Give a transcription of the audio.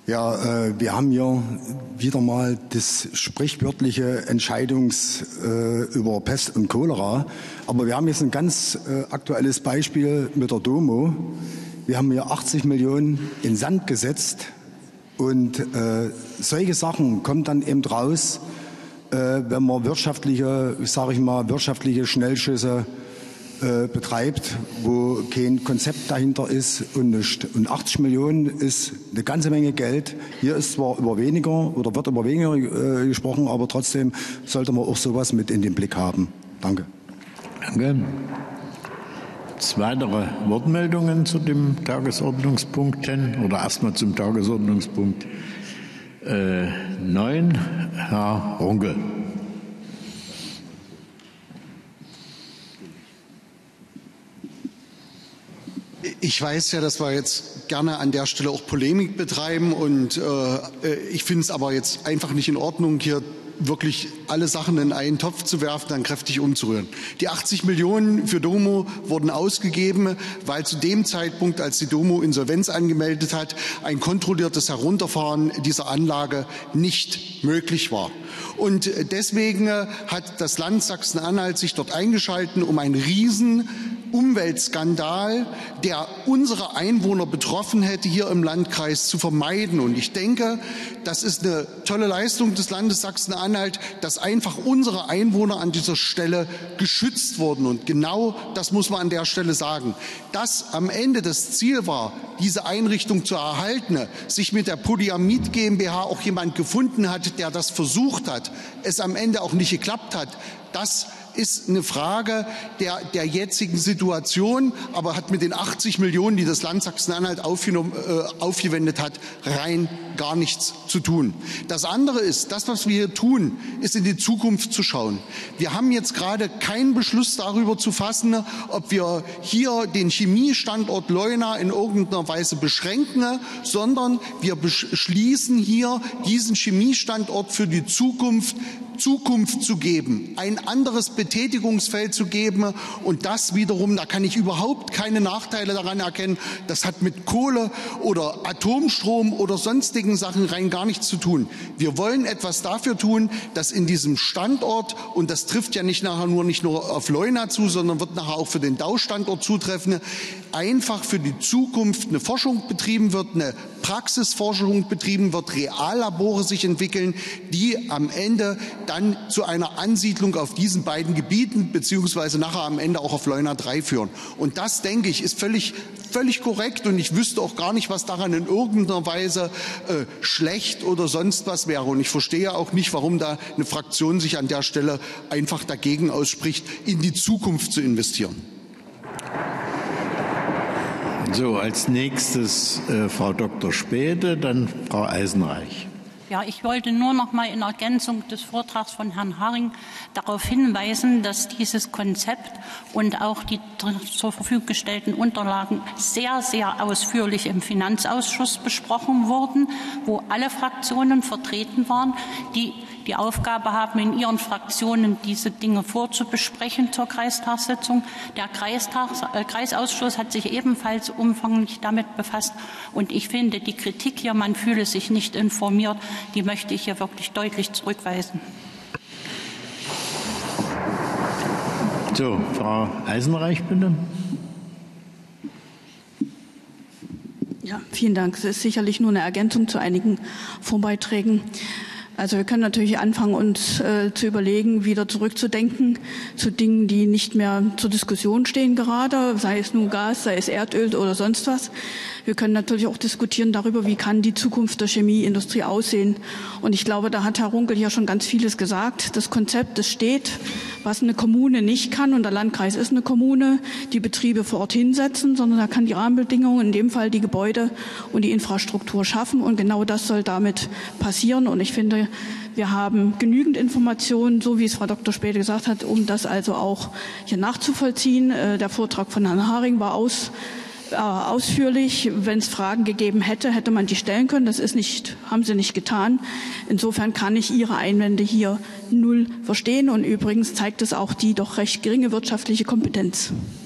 Ja, wir haben hier wieder mal das sprichwörtliche über Pest und Cholera. Aber wir haben jetzt ein ganz aktuelles Beispiel mit der Domo. Wir haben hier 80 Millionen in Sand gesetzt und solche Sachen kommen dann eben raus, wenn man wirtschaftliche Schnellschüsse betreibt, wo kein Konzept dahinter ist und nicht. Und 80 Millionen ist eine ganze Menge Geld. Hier ist zwar über weniger oder wird über weniger gesprochen, aber trotzdem sollte man auch sowas mit in den Blick haben. Danke. Danke. Weitere Wortmeldungen zu dem Tagesordnungspunkt oder erstmal zum Tagesordnungspunkt 9. Herr Runkel. Ich weiß ja, dass wir jetzt gerne an der Stelle auch Polemik betreiben und ich finde es aber jetzt einfach nicht in Ordnung, hier wirklich alle Sachen in einen Topf zu werfen, dann kräftig umzurühren. Die 80 Millionen für Domo wurden ausgegeben, weil zu dem Zeitpunkt, als die Domo Insolvenz angemeldet hat, ein kontrolliertes Herunterfahren dieser Anlage nicht möglich war. Und deswegen hat das Land Sachsen-Anhalt sich dort eingeschaltet, um einen riesen Umweltskandal, der unsere Einwohner betroffen hätte, hier im Landkreis zu vermeiden. Und ich denke, das ist eine tolle Leistung des Landes Sachsen-Anhalt, dass einfach unsere Einwohner an dieser Stelle geschützt wurden. Und genau das muss man an der Stelle sagen. Dass am Ende das Ziel war, diese Einrichtung zu erhalten, sich mit der Polyamid GmbH auch jemand gefunden hat, der das versucht hat, es am Ende auch nicht geklappt hat, das ist eine Frage der jetzigen Situation, aber hat mit den 80 Millionen, die das Land Sachsen-Anhalt aufgewendet hat, rein gar nichts zu tun. Das andere ist, das, was wir hier tun, ist in die Zukunft zu schauen. Wir haben jetzt gerade keinen Beschluss darüber zu fassen, ob wir hier den Chemiestandort Leuna in irgendeiner Weise beschränken, sondern wir beschließen hier, diesen Chemiestandort für die Zukunft zu geben, ein anderes Betätigungsfeld zu geben und das wiederum, da kann ich überhaupt keine Nachteile daran erkennen, das hat mit Kohle oder Atomstrom oder sonstigen Sachen rein gar nichts zu tun. Wir wollen etwas dafür tun, dass in diesem Standort, und das trifft ja nicht nur auf Leuna zu, sondern wird nachher auch für den Dau-Standort zutreffen, einfach für die Zukunft eine Forschung betrieben wird, eine Praxisforschung betrieben wird, Reallabore sich entwickeln, die am Ende dann zu einer Ansiedlung auf diesen beiden Gebieten beziehungsweise nachher am Ende auch auf Leuna 3 führen. Und das, denke ich, ist völlig korrekt und ich wüsste auch gar nicht, was daran in irgendeiner Weise schlecht oder sonst was wäre. Und ich verstehe auch nicht, warum da eine Fraktion sich an der Stelle einfach dagegen ausspricht, in die Zukunft zu investieren. So, als nächstes Frau Dr. Späte, dann Frau Eisenreich. Ja, ich wollte nur noch mal in Ergänzung des Vortrags von Herrn Haring darauf hinweisen, dass dieses Konzept und auch die zur Verfügung gestellten Unterlagen sehr, sehr ausführlich im Finanzausschuss besprochen wurden, wo alle Fraktionen vertreten waren, die die Aufgabe haben, in ihren Fraktionen diese Dinge vorzubesprechen zur Kreistagssitzung. Der Kreisausschuss hat sich ebenfalls umfanglich damit befasst. Und ich finde, die Kritik hier, man fühle sich nicht informiert, die möchte ich hier wirklich deutlich zurückweisen. So, Frau Eisenreich, bitte. Ja, vielen Dank. Es ist sicherlich nur eine Ergänzung zu einigen Vorbeiträgen. Also wir können natürlich anfangen, uns zu überlegen, wieder zurückzudenken zu Dingen, die nicht mehr zur Diskussion stehen gerade, sei es nun Gas, sei es Erdöl oder sonst was. Wir können natürlich auch diskutieren darüber, wie kann die Zukunft der Chemieindustrie aussehen. Und ich glaube, da hat Herr Runkel ja schon ganz vieles gesagt. Das Konzept, das steht, was eine Kommune nicht kann, und der Landkreis ist eine Kommune, die Betriebe vor Ort hinsetzen, sondern er kann die Rahmenbedingungen, in dem Fall die Gebäude und die Infrastruktur schaffen. Und genau das soll damit passieren. Und ich finde, wir haben genügend Informationen, so wie es Frau Dr. Späte gesagt hat, um das also auch hier nachzuvollziehen. Der Vortrag von Herrn Haring war ausführlich. Wenn es Fragen gegeben hätte, hätte man die stellen können. Das haben Sie nicht getan. Insofern kann ich Ihre Einwände hier null verstehen. Und übrigens zeigt es auch die doch recht geringe wirtschaftliche Kompetenz.